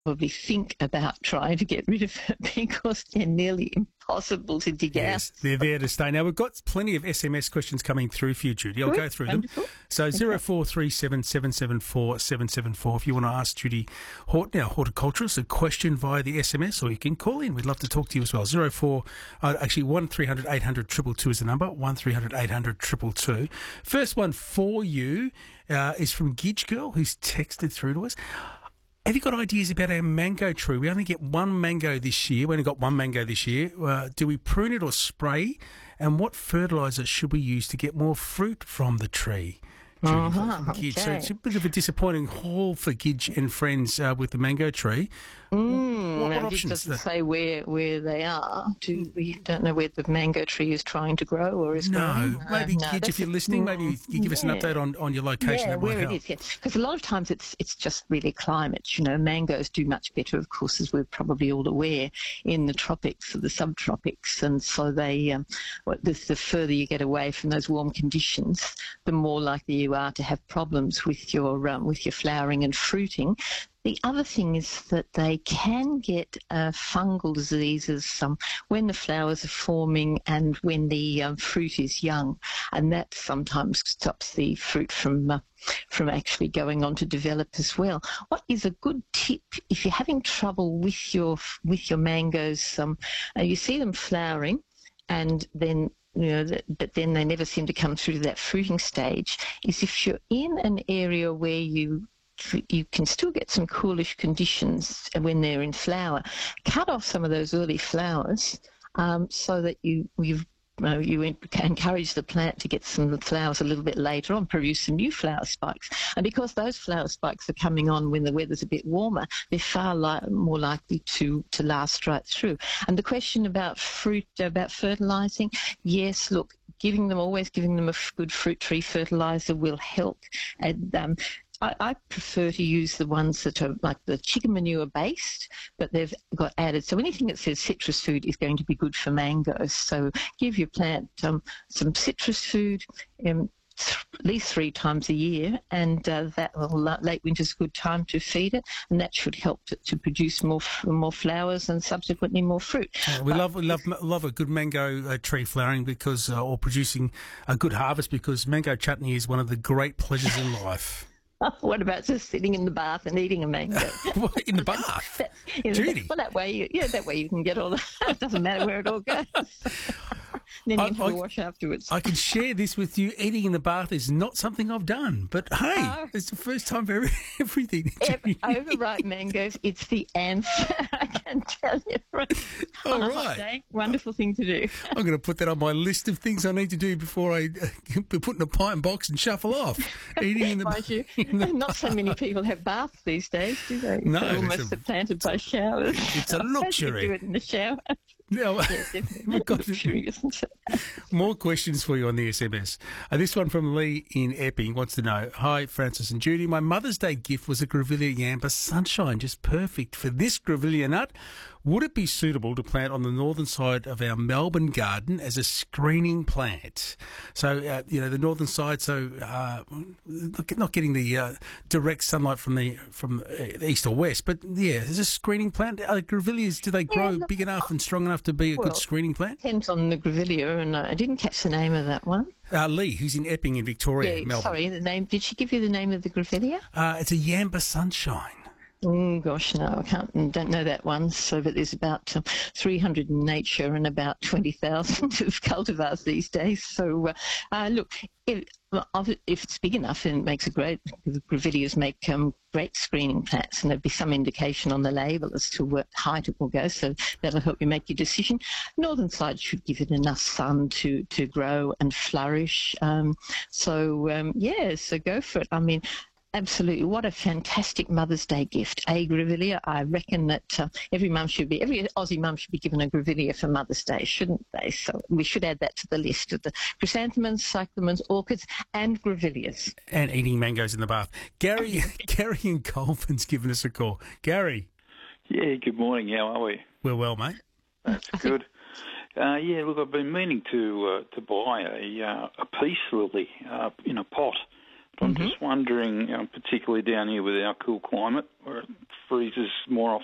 probably think about trying to get rid of it because they're nearly impossible to dig out. Yes, they're there to stay. Now, we've got plenty of SMS questions coming through for you, Judy. I'll Good, go through wonderful. them. So 0437 774 774 if you want to ask Judy Horton, our horticulturist, a question via the SMS, or you can call in. We'd love to talk to you as well. 1300 800 222 is the number, 1300 800 222. First one for you is from Gidge Girl, who's texted through to us. Have you got ideas about our mango tree? We only get one mango this year. We only got one mango this year. Do we prune it or spray? And what fertiliser should we use to get more fruit from the tree? Gidge. So it's a bit of a disappointing haul for Gidge and friends with the mango tree. What options? It doesn't say where they are. We don't know where the mango tree is trying to grow or is growing. Maybe Gidge, if you're listening, maybe you give us an update on your location. Yeah, that might where help. it is. Yeah, because a lot of times it's just really climate. You know, mangoes do much better, of course, as we're probably all aware, in the tropics or the subtropics, and so they. The further you get away from those warm conditions, the more likely you are to have problems with your flowering and fruiting. The other thing is that they can get fungal diseases when the flowers are forming and when the fruit is young, and that sometimes stops the fruit from actually going on to develop as well. What is a good tip if you're having trouble with your mangoes? You see them flowering, and then but then they never seem to come through to that fruiting stage. Is if you're in an area where you can still get some coolish conditions when they're in flower, cut off some of those early flowers so that you encourage the plant to get some flowers a little bit later on, produce some new flower spikes. And because those flower spikes are coming on when the weather's a bit warmer, they're far more likely to last right through. And the question about fertilising, yes, look, always giving them a good fruit tree fertiliser will help. And I prefer to use the ones that are like the chicken manure based, but they've got added. So anything that says citrus food is going to be good for mangoes. So give your plant some citrus food at least 3 times a year, and late winter's a good time to feed it, and that should help to produce more flowers and subsequently more fruit. We love a good mango tree flowering or producing a good harvest, because mango chutney is one of the great pleasures in life. What about just sitting in the bath and eating a mango? In the bath? Judy? Well, that way you can get all the... It doesn't matter where it all goes. Then you have to wash afterwards. I can share this with you. Eating in the bath is not something I've done. But, hey, it's the first time for everything. Overripe mangoes, it's the answer, I can tell you. On a hot day, wonderful thing to do. I'm going to put that on my list of things I need to do before I put in a pint box and shuffle off. Eating in the bath. Not so many people have baths these days, do they? No. They're almost supplanted by showers. It's a luxury. Do it in the shower. No, we've got luxury, isn't it? More questions for you on the SMS. This one from Lee in Epping wants to know, hi, Francis and Judy. My Mother's Day gift was a Grevillea Yamba Sunshine, just perfect for this Grevillea nut. Would it be suitable to plant on the northern side of our Melbourne garden as a screening plant? So, the northern side, not getting the direct sunlight from the east or west, but yeah, as a screening plant. Grevilleas, do they grow big enough and strong enough to be a good screening plant? Depends on the Grevillea, and I didn't catch the name of that one. Lee, who's in Epping in Victoria, Melbourne. Sorry, the name. Did she give you the name of the Grevillea? It's a Yamba Sunshine. Oh, gosh, no, don't know that one. So, but there's about 300 in nature and about 20,000 of cultivars these days. So, look, if it's big enough, and it makes the Grevilleas make great screening plants, and there'll be some indication on the label as to what height it will go, so that'll help you make your decision. Northern side should give it enough sun to grow and flourish. So go for it. I mean, absolutely. What a fantastic Mother's Day gift. A Grevillea. I reckon that every Aussie mum should be given a Grevillea for Mother's Day, shouldn't they? So we should add that to the list of the chrysanthemums, cyclamens, orchids and Grevilleas. And eating mangoes in the bath. Gary in Colvin's given us a call. Gary. Yeah, good morning. How are we? We're well, mate. That's good. Look, I've been meaning to buy a peace lily in a pot I'm just wondering, particularly down here with our cool climate, where it freezes more often